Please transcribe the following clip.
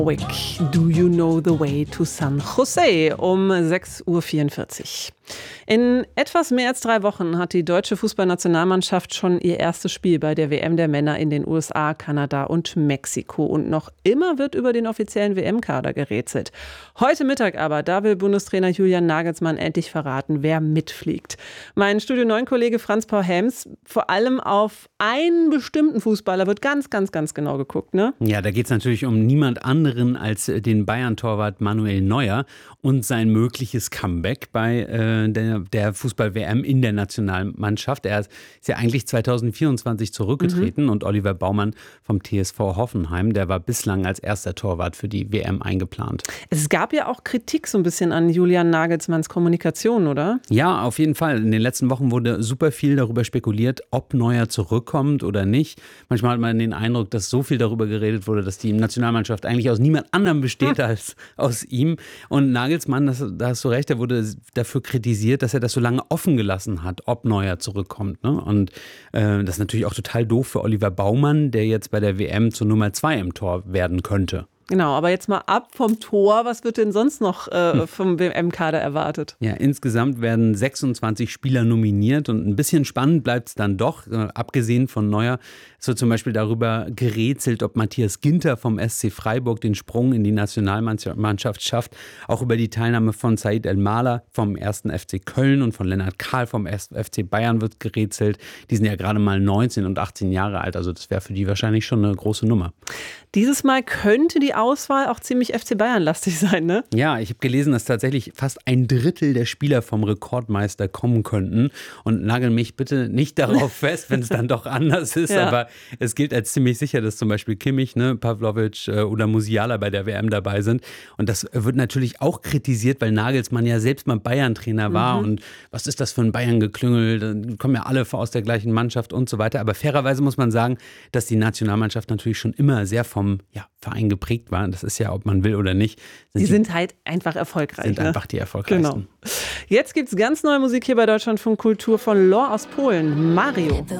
Wick, Do You Know the Way to San Jose um 6.44 Uhr. In etwas mehr als 3 Wochen hat die deutsche Fußballnationalmannschaft schon ihr erstes Spiel bei der WM der Männer in den USA, Kanada und Mexiko. Und noch immer wird über den offiziellen WM-Kader gerätselt. Heute Mittag aber, da will Bundestrainer Julian Nagelsmann endlich verraten, wer mitfliegt. Mein Studio 9-Kollege Franz-Paul Helms, vor allem auf einen bestimmten Fußballer wird ganz genau geguckt, ne? Ja, da geht es natürlich um niemand anderen als den Bayern-Torwart Manuel Neuer und sein mögliches Comeback bei der Fußball-WM in der Nationalmannschaft. Er ist ja eigentlich 2024 zurückgetreten und Oliver Baumann vom TSV Hoffenheim, der war bislang als erster Torwart für die WM eingeplant. Es gab ja auch Kritik so ein bisschen an Julian Nagelsmanns Kommunikation, oder? Ja, auf jeden Fall. In den letzten Wochen wurde super viel darüber spekuliert, ob Neuer zurückkommt oder nicht. Manchmal hat man den Eindruck, dass so viel darüber geredet wurde, dass die Nationalmannschaft eigentlich aus niemand anderem besteht als aus ihm. Und Nagelsmann, da hast du recht, der wurde dafür kritisiert, dass er das so lange offen gelassen hat, ob Neuer zurückkommt. Ne? Und das ist natürlich auch total doof für Oliver Baumann, der jetzt bei der WM zur Nummer 2 im Tor werden könnte. Genau, aber jetzt mal ab vom Tor. Was wird denn sonst noch vom WM-Kader erwartet? Ja, insgesamt werden 26 Spieler nominiert und ein bisschen spannend bleibt es dann doch, abgesehen von Neuer. Es wird zum Beispiel darüber gerätselt, ob Matthias Ginter vom SC Freiburg den Sprung in die Nationalmannschaft schafft. Auch über die Teilnahme von Said El-Mala vom 1. FC Köln und von Lennart Kahl vom FC Bayern wird gerätselt. Die sind ja gerade mal 19 und 18 Jahre alt, also das wäre für die wahrscheinlich schon eine große Nummer. Dieses Mal könnte die Auswahl auch ziemlich FC Bayern-lastig sein, ne? Ja, ich habe gelesen, dass tatsächlich fast 1/3 der Spieler vom Rekordmeister kommen könnten. Und nagel mich bitte nicht darauf fest, wenn es dann doch anders ist. Ja. Aber es gilt als ziemlich sicher, dass zum Beispiel Kimmich, Pavlovic oder Musiala bei der WM dabei sind. Und das wird natürlich auch kritisiert, weil Nagelsmann ja selbst mal Bayern-Trainer war. Und was ist das für ein Bayern-Geklüngel? Da kommen ja alle aus der gleichen Mannschaft und so weiter. Aber fairerweise muss man sagen, dass die Nationalmannschaft natürlich schon immer sehr vom Verein geprägt war. Das ist ja, ob man will oder nicht. Die sind halt einfach erfolgreich. Sind einfach die erfolgreichsten. Genau. Jetzt gibt es ganz neue Musik hier bei Deutschlandfunk Kultur von Lor aus Polen, Mario. The